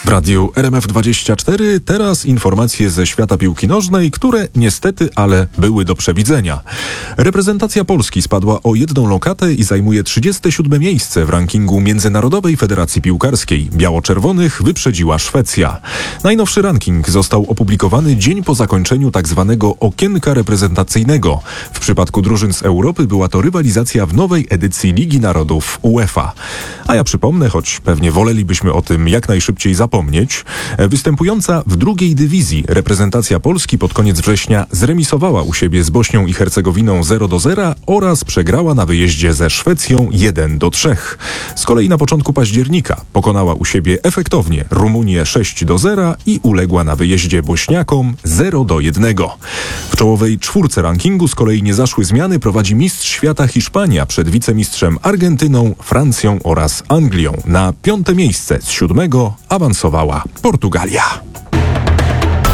W radiu RMF24 teraz informacje ze świata piłki nożnej, które niestety, ale były do przewidzenia. Reprezentacja Polski spadła o 1 lokatę i zajmuje 37 miejsce w rankingu Międzynarodowej Federacji Piłkarskiej. Biało-czerwonych wyprzedziła Szwecja. Najnowszy ranking został opublikowany dzień po zakończeniu tzw. okienka reprezentacyjnego. W przypadku drużyn z Europy była to rywalizacja w nowej edycji Ligi Narodów UEFA. A ja przypomnę, choć pewnie wolelibyśmy o tym jak najszybciej zapomnieć, występująca w drugiej dywizji reprezentacja Polski pod koniec września zremisowała u siebie z Bośnią i Hercegowinną 0-0 oraz przegrała na wyjeździe ze Szwecją 1-3. Z kolei na początku października pokonała u siebie efektownie Rumunię 6-0 i uległa na wyjeździe Bośniakom 0-1. W czołowej czwórce rankingu z kolei nie zaszły zmiany, prowadzi mistrz świata Hiszpania przed wicemistrzem Argentyną, Francją oraz Anglią. Na 5. miejsce z 7 awansowała Portugalia.